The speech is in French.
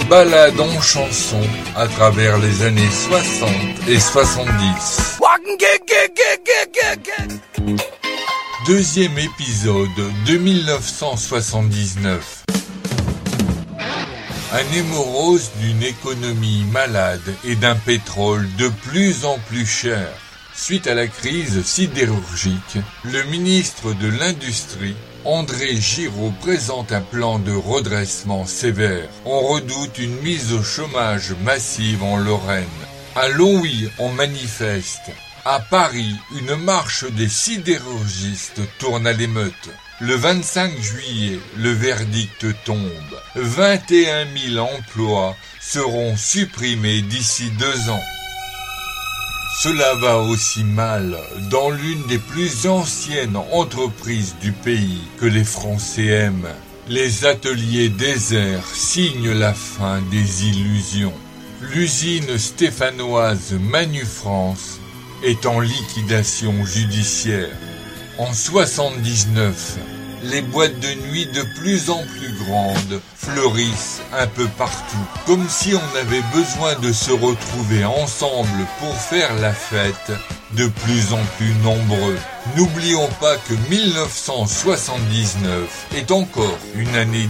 balade en chanson à travers les années 60 et 70. Deuxième épisode de 1979. Un hémorragie d'une économie malade et d'un pétrole de plus en plus cher. Suite à la crise sidérurgique, le ministre de l'Industrie, André Giraud, présente un plan de redressement sévère. On redoute une mise au chômage massive en Lorraine. À Longwy, on manifeste. À Paris, une marche des sidérurgistes tourne à l'émeute. Le 25 juillet, le verdict tombe. 21 000 emplois seront supprimés d'ici 2 ans. Cela va aussi mal dans l'une des plus anciennes entreprises du pays que les Français aiment. Les ateliers déserts signent la fin des illusions. L'usine stéphanoise Manufrance est en liquidation judiciaire. En 79, les boîtes de nuit de plus en plus grandes fleurissent un peu partout, comme si on avait besoin de se retrouver ensemble pour faire la fête, de plus en plus nombreux. N'oublions pas que 1979 est encore une année